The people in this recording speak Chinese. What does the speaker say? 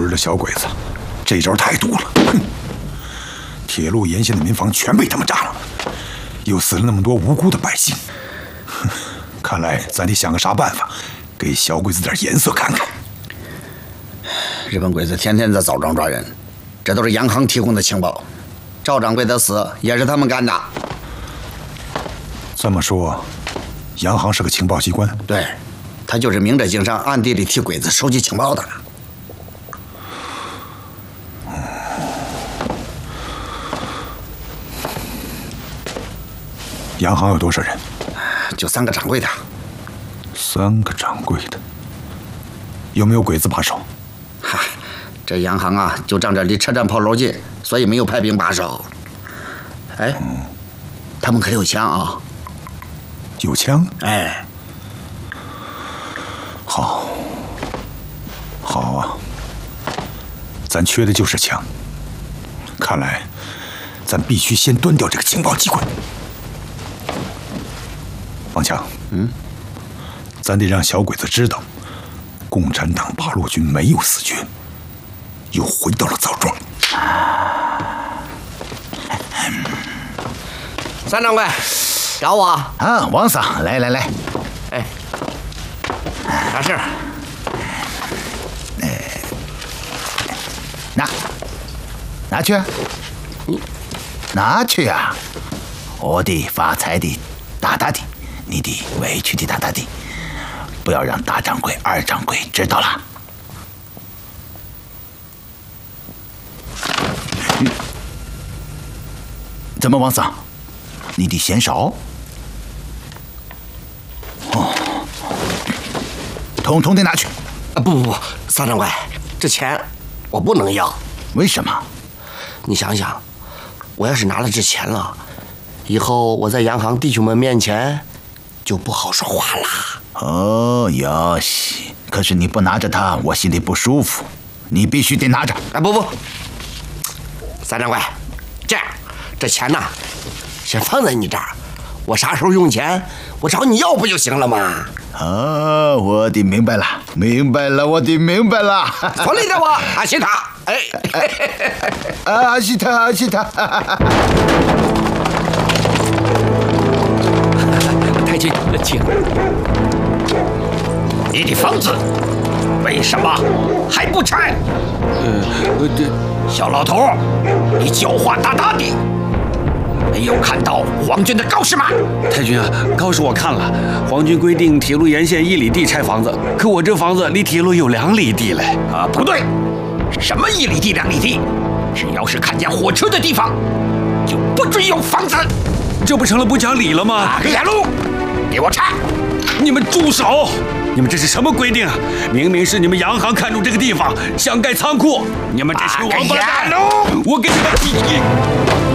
日的小鬼子，这招太毒了！哼，铁路沿线的民房全被他们炸了，又死了那么多无辜的百姓。哼，看来咱得想个啥办法，给小鬼子点颜色看看。 日本鬼子天天在枣庄抓人，这都是洋行提供的情报。赵掌柜的死也是他们干的。 这么说，洋行是个情报机关？ 对，他就是明着经商，暗地里替鬼子收集情报的。 洋行有多少人？ 就3个掌柜的。 3个掌柜的，有没有鬼子把守？ 嗨，这洋行啊，就仗着离车站炮楼近，所以没有派兵把守。哎，他们可有枪啊？ 有枪？ 哎， 好啊，咱缺的就是枪。看来，咱必须先端掉这个情报机关。王强，咱得让小鬼子知道，共产党八路军没有死绝，又回到了枣庄。 三掌柜，找我啊，王桑，来。 哎，啥事儿？ 拿去，拿去啊！我的发财的，大大的，你的委屈的大大的，不要让大掌柜、二掌柜知道了。怎么，王桑，你的嫌少？哦，统统的拿去。 啊，不，三掌柜，这钱我不能要。 为什么？ 你想想，我要是拿了这钱了，以后我在洋行弟兄们面前就不好说话了。 哦，哟西，可是你不拿着它，我心里不舒服。你必须得拿着。 啊，不，三掌柜，这样，这钱呢，先放在你这儿，我啥时候用钱，我找你要不就行了吗？ 哦，我的明白了，我的明白了。 从里的我阿西塔，哎， 阿西塔， 太君，请。你的房子为什么还不拆？小老头，你狡猾大大的，没有看到皇军的告示吗？ 太君啊，告示我看了，皇军规定铁路沿线1里地拆房子，可我这房子离铁路有2里地嘞。 啊，不对，什么1里地、2里地，只要是看见火车的地方，就不准有房子。 这不成了不讲理了吗？ 打个下路，给我拆！ 你们住手！你们这是什么规定啊？明明是你们洋行看中这个地方，想盖仓库，你们这群王八蛋！我给你们！